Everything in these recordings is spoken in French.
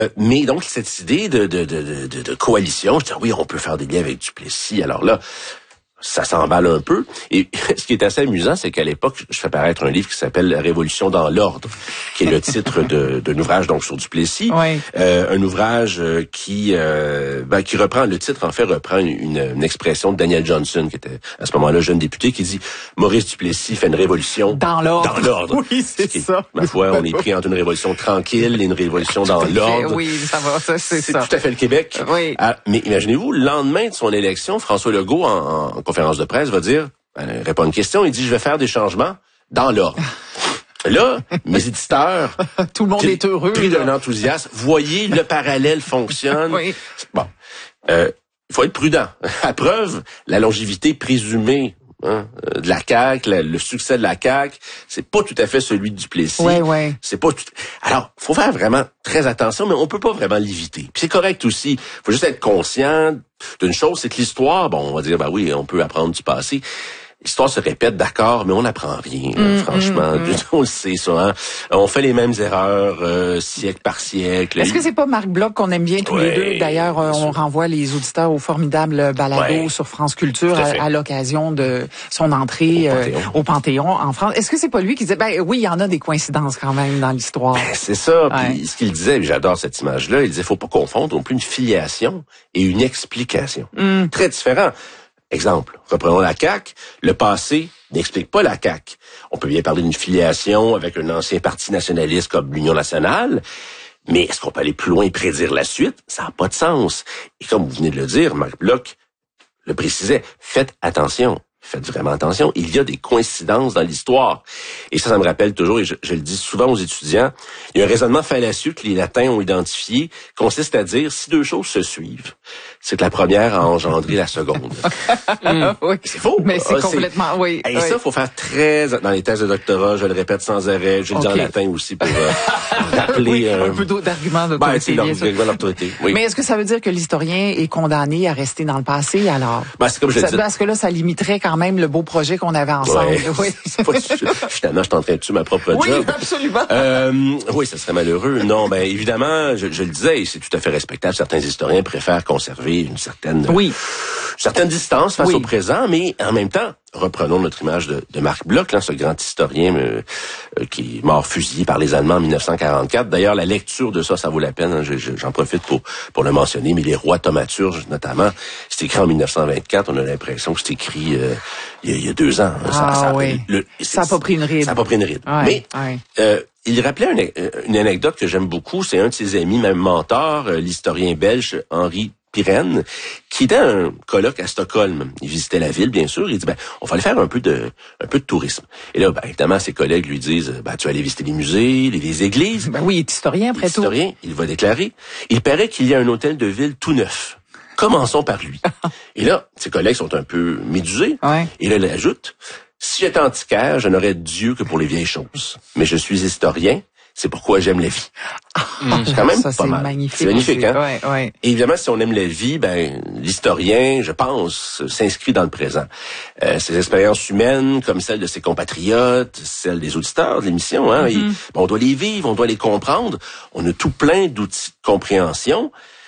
Mais donc, cette idée de coalition, je dis, oui, on peut faire des liens avec Duplessis. Alors là, ça s'emballe un peu. Et ce qui est assez amusant, c'est qu'à l'époque, je fais paraître un livre qui s'appelle « Révolution dans l'ordre », qui est le titre d'un ouvrage donc sur Duplessis. Oui. Un ouvrage qui reprend, le titre en fait reprend une expression de Daniel Johnson, qui était à ce moment-là jeune député, qui dit « Maurice Duplessis fait une révolution dans l'ordre ». Dans l'ordre. Oui, c'est ça. Ma foi, on est pris entre une révolution tranquille et une révolution dans l'ordre. Oui, ça va, ça, c'est ça. C'est tout à fait le Québec. Oui. Mais imaginez-vous, le lendemain de son élection, François Legault, en conférence de presse, va dire, répond à une question, il dit, je vais faire des changements dans l'ordre. Là, mes éditeurs, tout le monde est heureux. Pris d'un enthousiasme, voyez, le parallèle fonctionne. Oui. Bon, il faut être prudent. À preuve, la longévité présumée de la CAQ, le succès de la CAQ, c'est pas tout à fait celui de Duplessis. Ouais. C'est pas tout. Alors, faut faire vraiment très attention, mais on peut pas vraiment l'éviter. Puis c'est correct aussi. Faut juste être conscient d'une chose, c'est que l'histoire, bon, on va dire, oui, on peut apprendre du passé. L'histoire se répète, d'accord, mais on n'apprend rien, franchement. On le sait, ça. Hein? On fait les mêmes erreurs siècle par siècle. Est-ce que c'est pas Marc Bloch qu'on aime bien tous les deux? D'ailleurs, on renvoie les auditeurs au formidable balado sur France Culture à l'occasion de son entrée au Panthéon en France. Est-ce que c'est pas lui qui disait, oui, il y en a des coïncidences quand même dans l'histoire. C'est ça. Puis ce qu'il disait, j'adore cette image-là, il disait, faut pas confondre non plus une filiation et une explication. Très différent. Exemple, reprenons la CAQ. Le passé n'explique pas la CAQ. On peut bien parler d'une filiation avec un ancien parti nationaliste comme l'Union nationale, mais est-ce qu'on peut aller plus loin et prédire la suite? Ça n'a pas de sens. Et comme vous venez de le dire, Marc Bloch le précisait, faites attention. Faites vraiment attention, il y a des coïncidences dans l'histoire. Et ça me rappelle toujours, et je le dis souvent aux étudiants, il y a un raisonnement fallacieux que les latins ont identifié, consiste à dire, si deux choses se suivent, c'est que la première a engendré la seconde. Oui. C'est faux. Mais c'est complètement, oui. Et ça, faut faire très, dans les thèses de doctorat, je le répète sans arrêt, je le dis en latin aussi pour rappeler un peu d'arguments d'autorité. d'autorité. Oui. Mais est-ce que ça veut dire que l'historien est condamné à rester dans le passé, alors? C'est comme je le dis. Parce que là, ça limiterait quand même le beau projet qu'on avait ensemble. Oui. Finalement, je suis en train de tuer ma propre job. Oui, absolument. Oui, ça serait malheureux. Non, évidemment, je le disais, et c'est tout à fait respectable. Certains historiens préfèrent conserver une certaine distance face au présent, mais en même temps, reprenons notre image de Marc Bloch, ce grand historien qui est mort fusillé par les Allemands en 1944. D'ailleurs, la lecture de ça vaut la peine. Hein, j'en profite pour le mentionner, mais Les Rois thaumaturges, notamment, c'est écrit en 1924. On a l'impression que c'est écrit il y a 2 ans. Ça n'a pas pris une ride. Ça n'a pas pris une ride. Ouais, mais il rappelait une anecdote que j'aime beaucoup. C'est un de ses amis, même mentor, l'historien belge Henri Pirenne, qui était un colloque à Stockholm. Il visitait la ville, bien sûr. Il dit, on va aller faire un peu de tourisme. Et là, évidemment, ses collègues lui disent, tu vas aller visiter les musées, les églises. Oui, il est historien, après tout. Historien, il va déclarer. Il paraît qu'il y a un hôtel de ville tout neuf. Commençons par lui. Et là, ses collègues sont un peu médusés. Ouais. Et là, il ajoute, si j'étais antiquaire, je n'aurais Dieu que pour les vieilles choses. Mais je suis historien. C'est pourquoi j'aime la vie. C'est quand même ça, pas mal. Magnifique. C'est magnifique, hein? Ouais. Et évidemment, si on aime la vie, l'historien, je pense, s'inscrit dans le présent. Ses expériences humaines, comme celles de ses compatriotes, celles des auditeurs de l'émission, hein, on doit les vivre, on doit les comprendre. On a tout plein d'outils de compréhension.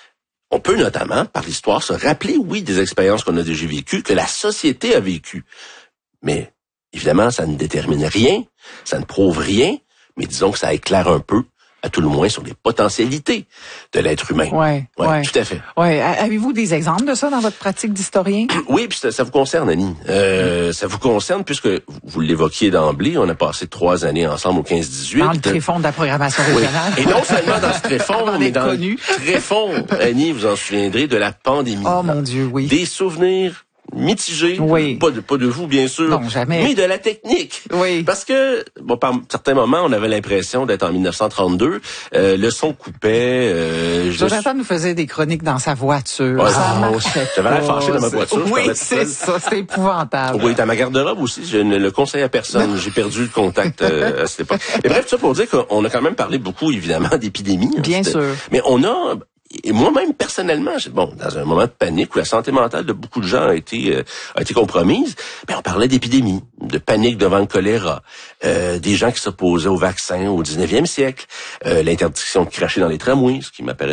On peut notamment, par l'histoire, se rappeler, des expériences qu'on a déjà vécues, que la société a vécues. Mais, évidemment, ça ne détermine rien, ça ne prouve rien, mais disons que ça éclaire un peu, à tout le moins, sur les potentialités de l'être humain. Ouais, tout à fait. Ouais. Avez-vous des exemples de ça dans votre pratique d'historien? Oui, puis ça vous concerne, Annie. Ça vous concerne, puisque vous l'évoquiez d'emblée, on a passé 3 années ensemble au 15-18. Dans le tréfonds de la programmation régionale. Et non seulement dans ce tréfonds, mais dans le tréfonds, Annie, vous en souviendrez, de la pandémie. Oh mon Dieu, oui. Des souvenirs mitigé, pas de vous bien sûr, non, jamais. Mais de la technique. Oui. Parce que par certains moments, on avait l'impression d'être en 1932, le son coupait. Jonathan nous faisait des chroniques dans sa voiture. Ça marchait. J'avais l'air fâché dans ma voiture. Oui, c'est ça, c'est épouvantable. Oui, à ma garde-robe aussi, je ne le conseille à personne. J'ai perdu le contact à cette époque. Et bref, tout ça pour dire qu'on a quand même parlé beaucoup, évidemment, d'épidémie. Bien sûr. Mais on a et moi-même, personnellement, dans un moment de panique où la santé mentale de beaucoup de gens a été compromise, on parlait d'épidémie, de panique devant le choléra, des gens qui s'opposaient au vaccin au 19e siècle, l'interdiction de cracher dans les tramways, ce qui m'apparaît